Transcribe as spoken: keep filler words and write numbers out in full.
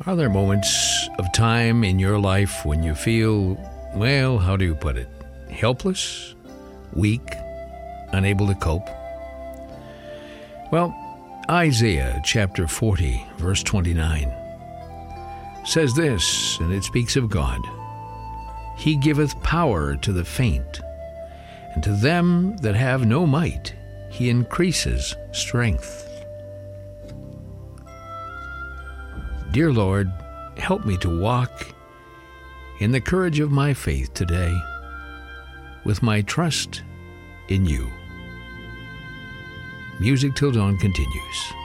Are there moments of time in your life when you feel, well, how do you put it, helpless, weak, unable to cope? Well, Isaiah chapter forty, verse twenty-nine says this, and it speaks of God. He giveth power to the faint, and to them that have no might, he increases strength. Dear Lord, help me to walk in the courage of my faith today, with my trust in you. Music Till Dawn continues.